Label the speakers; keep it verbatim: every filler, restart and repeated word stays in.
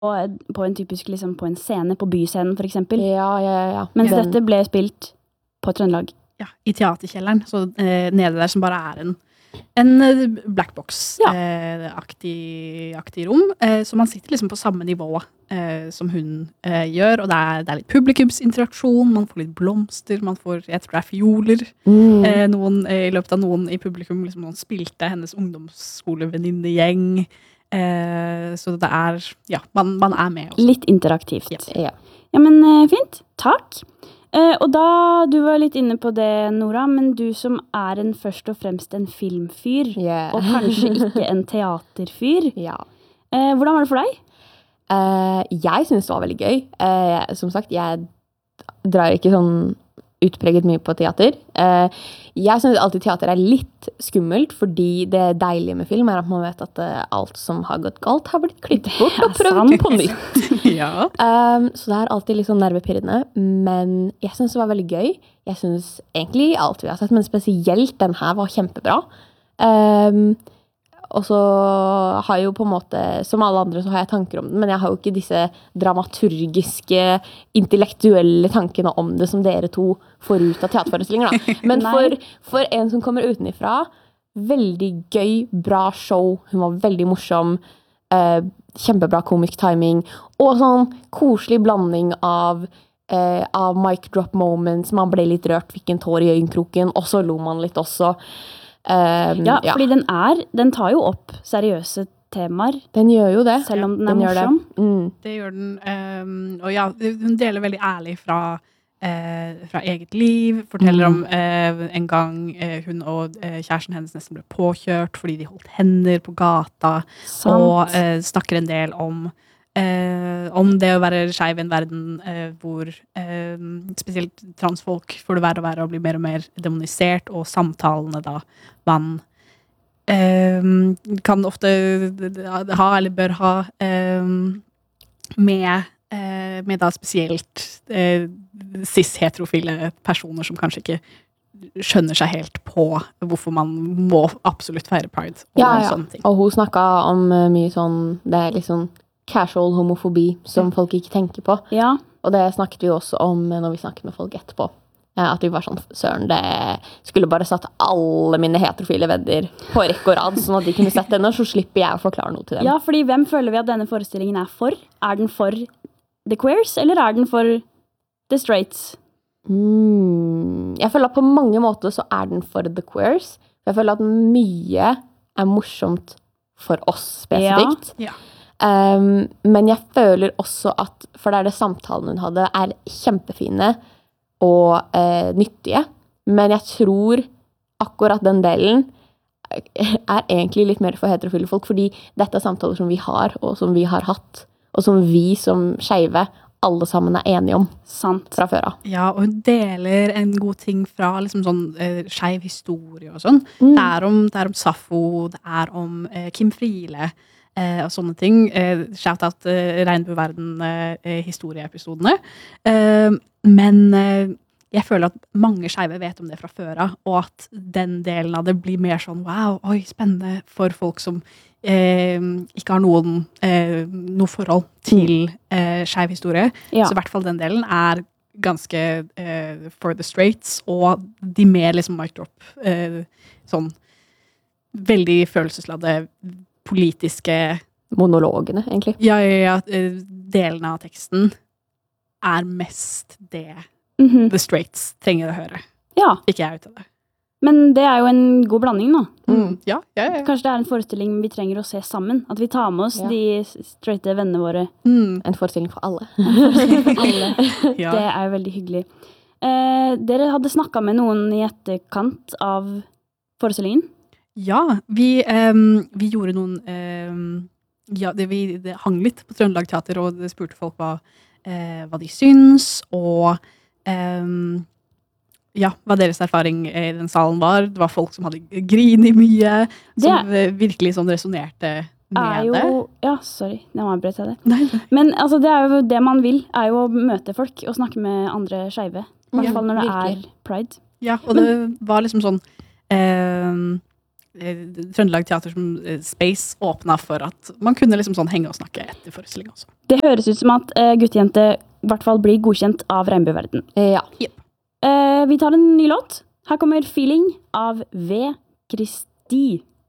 Speaker 1: på en typisk, liksom, på en scene, på byscenen for eksempel.
Speaker 2: Ja, ja, ja.
Speaker 1: Mens
Speaker 2: Den,
Speaker 1: dette ble spilt på Trøndelag.
Speaker 3: Ja, i teaterkjelleren, så eh, nede der som bare er en, en blackbox-aktig
Speaker 1: Ja.
Speaker 3: eh, aktig rom, eh, så man sitter liksom på samme nivå eh, som hun eh, gjør, og det er, det er litt publikumsinteraksjon, man får litt blomster, man får, jeg tror det er fioler,
Speaker 2: mm.
Speaker 3: eh, noen, eh, i løpet av noen i publikum, liksom noen spilte hennes ungdomsskolevenninnegjeng, eh, så det er, ja, man, man er med også.
Speaker 1: Litt interaktivt.
Speaker 3: Ja.
Speaker 2: Ja.
Speaker 1: Ja, men eh, fint. Takk. Eh, og da, du var litt inne på det, Nora, men du som er en først og fremst en filmfyr,
Speaker 2: Yeah.
Speaker 1: og kanskje ikke en teaterfyr.
Speaker 2: Ja.
Speaker 1: Eh, hvordan var det for deg?
Speaker 2: Eh, jeg synes det var veldig gøy. Eh, som sagt, jeg drar ikke sånn utpreget mye på teater. Eh, jeg synes alltid teater er litt skummelt, fordi det deilige med film er at man vet at eh, alt som har gått galt har blitt klippet bort og prøvd
Speaker 1: sant.
Speaker 2: på nytt.
Speaker 3: Ja.
Speaker 2: Um, så det er alltid litt sånn nervepirrende, men jeg synes det var veldig gøy. Jeg synes egentlig alt vi har sett, men spesielt den her var kjempebra. Um, og så har jeg jo på en måte, som alle andre så har jeg tanker om den, men jeg har jo ikke disse dramaturgiske, intellektuelle tankene om det som dere to får ut av teaterforestillinger da. Men for, for en som kommer utenifra, veldig gøy, bra show, hun var veldig morsom, eh, kjempebra komisk timing, og sånn koselig blanding av, eh, av mic drop moments, man ble litt rørt, fikk en tår i øyenkroken, og så lo man litt også. Um,
Speaker 1: Ja,
Speaker 2: ja,
Speaker 1: fordi den er, den tar jo opp seriøse temaer,
Speaker 2: den gjør jo det.
Speaker 1: selv om den er
Speaker 2: Den gjør det.
Speaker 1: morsom.
Speaker 2: Mm.
Speaker 3: Det gjør den, um, og ja, hun deler veldig ærlig fra, eh, fra eget liv, forteller om eh, en gang eh, hun og eh, kjæresten hennes nesten ble påkjørt fordi de holdt hender på gata,
Speaker 1: Sant.
Speaker 3: og eh, snakker en del om, eh, om det å være skeiv i en verden eh, hvor eh, spesielt transfolk får det verre og verre og blir mer og mer demonisert, og samtalene da man Um, kan ofte ha, eller bør ha, um, med, uh, med da spesielt uh, cis-heterofile personer som kanskje ikke skjønner seg helt på hvorfor man må absolutt feire pride og
Speaker 2: Ja, ja.
Speaker 3: sånne ting.
Speaker 2: Og hun snakket om uh, mye sånn, det er liksom casual homofobi som folk ikke tenker på.
Speaker 1: Ja,
Speaker 2: Og det snakket vi også om uh, når vi snakket med folk etterpå. Uh, at vi var sånn, søren, det skulle bare satt alle mine heterofile venner på rekke og rad, sånn at de kunne sett den, og så slipper jeg å forklare noe til dem.
Speaker 1: ja, fordi hvem føler vi at denne forestillingen er for? Er den for the queers, eller er den for the straights?
Speaker 2: Mm, jeg føler at på mange måter så er den for the queers. Jeg føler at mye er morsomt for oss spesifikt.
Speaker 3: Ja.
Speaker 2: Um, men jeg føler også at, for det er det samtalen hun hadde, er kjempefine og eh, nyttige. Men jeg tror akkurat den delen er egentlig litt mer for heterofile folk, fordi dette er samtaler som vi har, og som vi har hatt, og som vi som skeive alle sammen er enige om
Speaker 1: Sant.
Speaker 2: fra før av.
Speaker 3: Ja, og hun deler en god ting fra liksom sånn eh, skeiv historie og sånn.
Speaker 2: Mm.
Speaker 3: Det er om, det er om Sappho, det er om eh, Kim Friele eh, og sånne ting. Eh, shout out eh, Regnbueverden eh, historieepisodene. Eh, men eh, jeg føler at mange skeive vet om det fra før av, og at den delen av det blir mer sånn, wow, oi, spennende for folk som eh, ikke har noen, eh, noe forhold til eh, skeiv historie.
Speaker 1: Ja.
Speaker 3: Så i hvert fall den delen er ganske eh, for the straights, og de mer liksom mic drop, eh, sånn veldig følelsesladde politiske
Speaker 2: Monologene, egentlig.
Speaker 3: ja, ja, ja, eh, delene av teksten er mest det
Speaker 1: Mhm.
Speaker 3: the straights trenger å høre.
Speaker 1: Ja,
Speaker 3: Ikke jeg ut av det.
Speaker 1: men det er jo en god blanding nå.
Speaker 3: Mm. Ja, ja, ja.
Speaker 1: Kanskje det er en forestilling vi trenger å se sammen. At vi tar med oss
Speaker 2: Ja.
Speaker 1: de straighte vennene våre.
Speaker 3: Mm.
Speaker 2: En forestilling for alle.
Speaker 1: Alle.
Speaker 3: Ja.
Speaker 1: Det er jo veldig hyggelig. Eh, dere hadde snakket med noen i etterkant av forestillingen?
Speaker 3: Ja, vi, ehm, vi gjorde noen ehm, ja, det, vi det hang litt på Trøndelag Teater, og det spurte folk hva, eh, hva de syns, og ehm, ja, hva deres erfaring i den salen var. Det var folk som hadde grinet mye, som eh, virkelig sånn resonerte med
Speaker 1: Er jo,
Speaker 3: det.
Speaker 1: ja, sorry, nå avbrøt jeg det.
Speaker 3: Nei,
Speaker 1: Men altså, det er jo det man vil, er jo å møte folk og snakke med andre skeive. I hvert
Speaker 2: Ja,
Speaker 1: fall når det
Speaker 2: virkelig.
Speaker 1: er pride.
Speaker 3: ja, og det var liksom sånn ehm, eh, Trøndelag Teater som eh, Space åpnet for at man kunne liksom sånn henge og snakke etter forestillingen også.
Speaker 1: Det høres ut som at uh, guttejente i hvert fall blir godkjent av Regnbueverden.
Speaker 2: Ja.
Speaker 3: Yep.
Speaker 1: Uh, vi tar en ny låt. Her kommer Feeling av V. Kristi.